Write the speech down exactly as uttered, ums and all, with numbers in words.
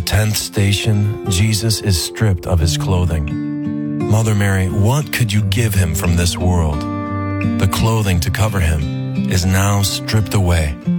tenth station, Jesus is stripped of his clothing. Mother Mary, what could you give him from this world? The clothing to cover him is now stripped away.